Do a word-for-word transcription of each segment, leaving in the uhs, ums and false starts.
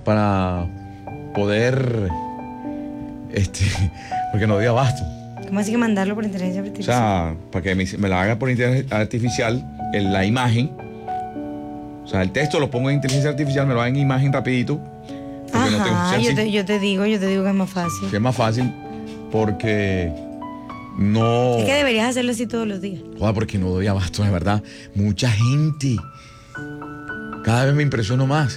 para poder, este, porque no doy abasto. ¿Cómo así que mandarlo por inteligencia O artificial? sea, para que me, me la haga por inteligencia artificial, en la imagen. O sea, el texto lo pongo en inteligencia artificial, me lo haga en imagen rapidito. Ajá, no tengo, o sea, yo, sí, te, yo te digo, yo te digo que es más fácil. que es más fácil porque no... Es que deberías hacerlo así todos los días. Joder, porque no doy abasto, de verdad. Mucha gente. Cada vez me impresiono más.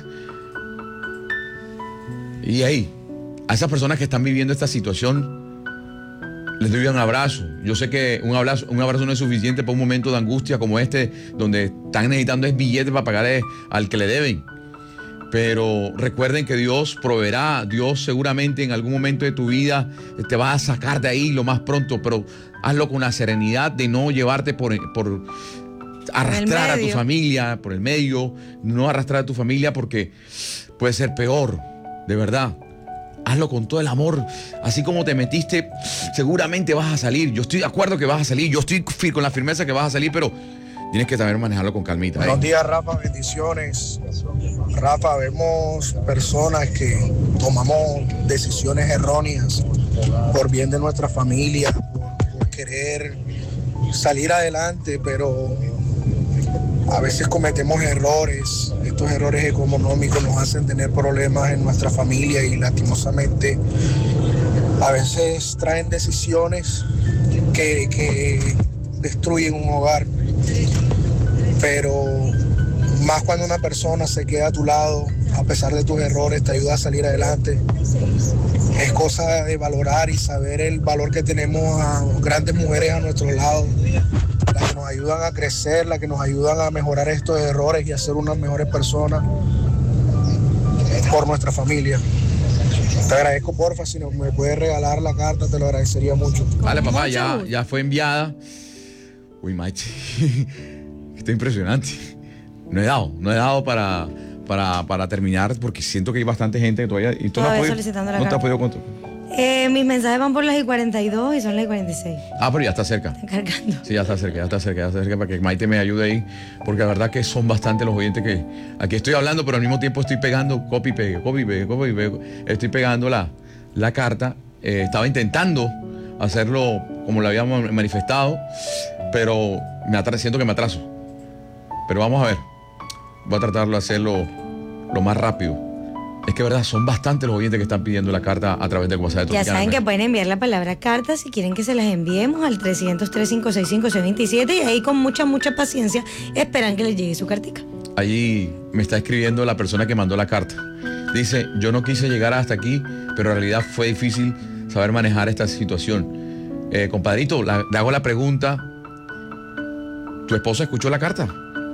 Y ahí, a esas personas que están viviendo esta situación, les doy un abrazo. Yo sé que un abrazo, un abrazo no es suficiente para un momento de angustia como este, donde están necesitando es billetes para pagar al que le deben. Pero recuerden que Dios proveerá. Dios seguramente en algún momento de tu vida te va a sacar de ahí lo más pronto, pero hazlo con una serenidad de no llevarte por, por arrastrar a tu familia, por el medio, no arrastrar a tu familia porque puede ser peor, de verdad. Hazlo con todo el amor, así como te metiste, seguramente vas a salir. Yo estoy de acuerdo que vas a salir, yo estoy con la firmeza que vas a salir, pero tienes que saber manejarlo con calmita. Buenos ¿eh? días, Rafa, bendiciones. Rafa, vemos personas que tomamos decisiones erróneas por bien de nuestra familia, por, por querer salir adelante, pero a veces cometemos errores. Estos errores económicos nos hacen tener problemas en nuestra familia y lastimosamente a veces traen decisiones que, que destruyen un hogar. Pero más cuando una persona se queda a tu lado, a pesar de tus errores, te ayuda a salir adelante. Es cosa de valorar y saber el valor que tenemos a grandes mujeres a nuestro lado, las que nos ayudan a crecer, las que nos ayudan a mejorar estos errores y a ser unas mejores personas por nuestra familia. Te agradezco, porfa, si no me puedes regalar la carta, te lo agradecería mucho. Vale, papá, ya, ya fue enviada. Uy, Maite, está impresionante. No he dado, no he dado para, para, para terminar porque siento que hay bastante gente que todavía... Y tú Todavía no, has podido, solicitando la no te has carta. podido contar. Eh, mis mensajes van por las y cuarenta y dos y son las y cuarenta y seis. Ah, pero ya está cerca. Están cargando. Sí, ya está cerca, ya está cerca, ya está cerca para que Maite me ayude ahí, porque la verdad que son bastantes los oyentes que aquí estoy hablando, pero al mismo tiempo estoy pegando copy, pegue, copy, pegue, copy, pegue. Estoy pegando la, la carta. Eh, estaba intentando hacerlo como lo habíamos manifestado, pero me atra- siento que me atraso. Pero vamos a ver. Voy a tratar de hacerlo lo más rápido. Es que, verdad, son bastantes los oyentes que están pidiendo la carta a través del WhatsApp de Ya Tropicana. saben que pueden enviar la palabra carta si quieren que se las enviemos al trescientos tres, cinco seis cinco, seis dos siete y ahí con mucha, mucha paciencia esperan que les llegue su cartica. Allí me está escribiendo la persona que mandó la carta. Dice, yo no quise llegar hasta aquí, pero en realidad fue difícil saber manejar esta situación. Eh, compadrito, la- le hago la pregunta. ¿Tu esposa escuchó la carta?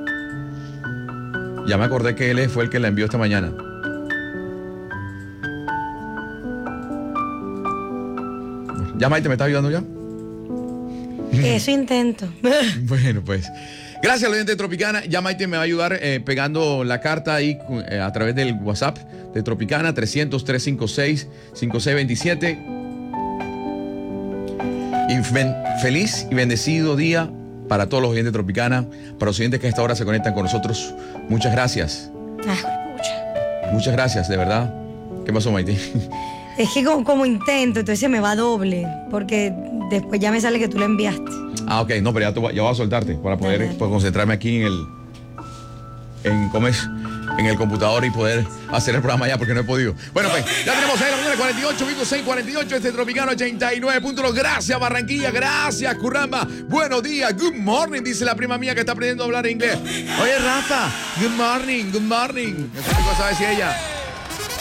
Ya me acordé que él fue el que la envió esta mañana. ¿Ya Maite me está ayudando ya? Eso intento. Bueno, pues. Gracias, oyente de Tropicana. Ya Maite me va a ayudar eh, pegando la carta ahí eh, a través del WhatsApp de Tropicana, trescientos tres cinco seis cinco seis dos siete. Y ben- feliz y bendecido día para todos los oyentes de Tropicana, para los oyentes que a esta hora se conectan con nosotros. Muchas gracias. Ah, pucha. Muchas gracias, de verdad. ¿Qué pasó, Maite? Es que como, como intento, entonces se me va doble, porque después ya me sale que tú lo enviaste. Ah, ok, no, pero ya, te voy- ya voy a soltarte para poder Dale, dale. pues, concentrarme aquí en el en ¿cómo es? En el computador y poder hacer el programa ya porque no he podido. Bueno, pues ya tenemos ahí la mañana cuarenta y ocho, minutos seis cuarenta y ocho, este Tropicano ochenta y nueve punto uno. Gracias, Barranquilla, gracias, Curramba. Buenos días, good morning, dice la prima mía que está aprendiendo a habbar inglés. Oye, Rafa, good morning, good morning. No sé qué cosa decía ella.